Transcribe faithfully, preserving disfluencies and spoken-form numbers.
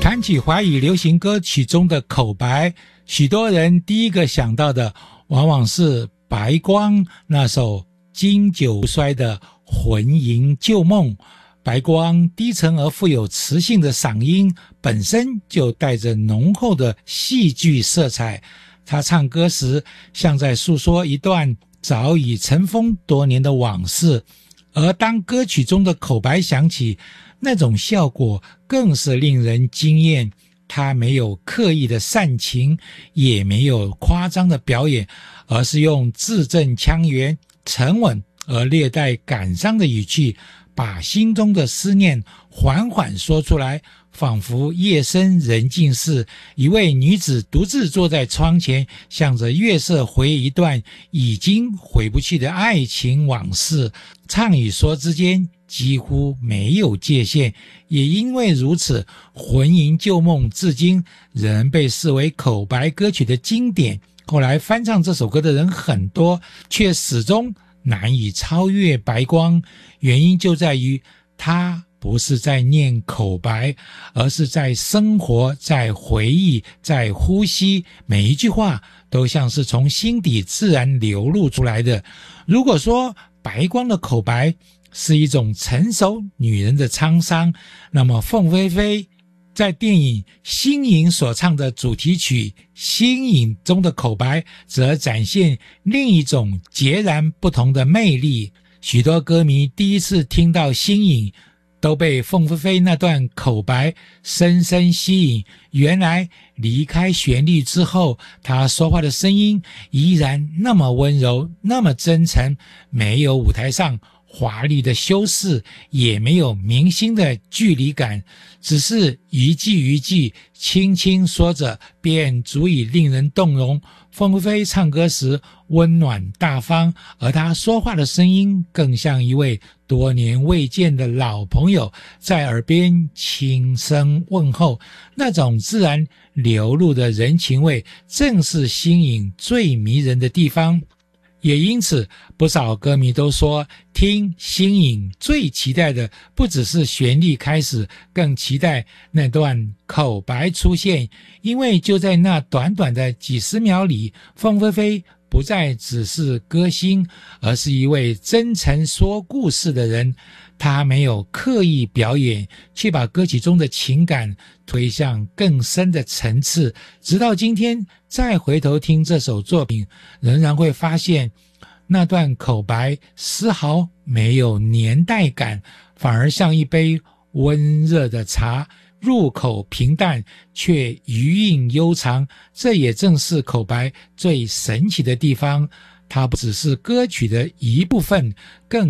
谈起华语流行歌曲中的口白，许多人第一个想到的往往是白光那首经久不衰的魂萦旧梦。白光低沉而富有磁性的嗓音本身就带着浓厚的戏剧色彩，他唱歌时像在诉说一段早已尘封多年的往事，而当歌曲中的口白响起，那种效果更是令人惊艳。他没有刻意的煽情，也没有夸张的表演，而是用字正腔圆、沉稳而略带感伤的语气，把心中的思念缓缓说出来，仿佛夜深人静时，一位女子独自坐在窗前，向着月色回忆一段已经回不去的爱情往事。唱与说之间几乎没有界限，也因为如此，魂萦旧梦至今仍被视为口白歌曲的经典。后来翻唱这首歌的人很多，却始终难以超越白光，原因就在于他不是在念口白，而是在生活，在回忆，在呼吸，每一句话都像是从心底自然流露出来的。如果说白光的口白是一种成熟女人的沧桑，那么凤飞飞在电影《星影》所唱的主题曲《星影》中的口白，则展现另一种截然不同的魅力。许多歌迷第一次听到《星影》，都被凤飞飞那段口白深深吸引。原来离开旋律之后，她说话的声音依然那么温柔，那么真诚，没有舞台上华丽的修饰，也没有明星的距离感，只是一句一句轻轻说着，便足以令人动容。凤飞飞唱歌时温暖大方，而她说话的声音更像一位多年未见的老朋友，在耳边轻声问候，那种自然流露的人情味，正是星影最迷人的地方。也因此，不少歌迷都说，听星影最期待的不只是旋律开始，更期待那段口白出现。因为就在那短短的几十秒里，凤飞飞不再只是歌星，而是一位真诚说故事的人。他没有刻意表演，却把歌曲中的情感推向更深的层次。直到今天再回头听这首作品，仍然会发现那段口白丝毫没有年代感，反而像一杯温热的茶，入口平淡，却余韵悠长。这也正是口白最神奇的地方，它不只是歌曲的一部分，更